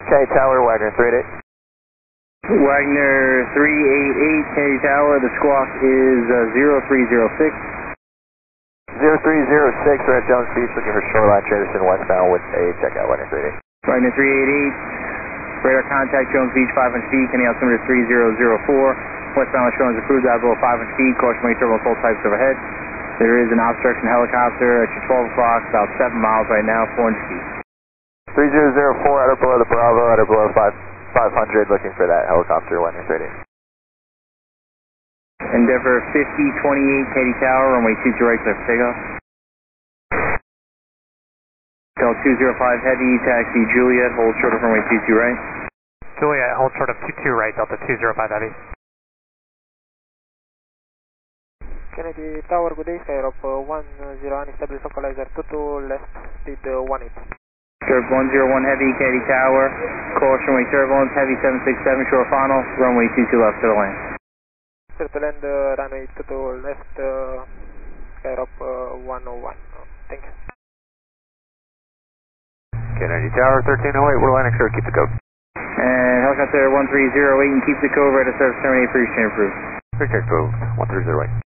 Okay, Tower, Wagner 388. Wagner 388, Kennedy Tower, the squawk is 0306. 0306, we're at Jones Beach looking for shoreline transition westbound with a checkout, Wagner 388. Wagner 388, radar contact Jones Beach 500 feet, Kennedy altimeter 3004. Westbound shoreline is approved, out below 500 feet, caution wing turbulence all types overhead. There is an obstruction helicopter at your 12 o'clock, about 7 miles right now, 400 feet. 3004, outer below the Bravo, outer below 500, looking for that helicopter, Wagner 388. Endeavor 5028, Katy Tower, runway 22 right, clear for takeoff. Del 205 Heavy, taxi Juliet, hold short of runway 22 right. Juliet, hold short of 22 right, Delta 205 Heavy. Kennedy Tower, good day, Skyrock 10, unstable localizer 22 left, speed 18. Curve 101 Heavy, Katy Tower, caution wing turbulence, Heavy 767, short final, runway 22 left to the land. Clear to land, runway 22 left, Skyrock 101. Thank you. Kennedy Tower, 1308, we're landing, sir, keep the code. And helicopter 1308, and keep the code, ready to service terminate for your standard approved. Appreciate code, 1308.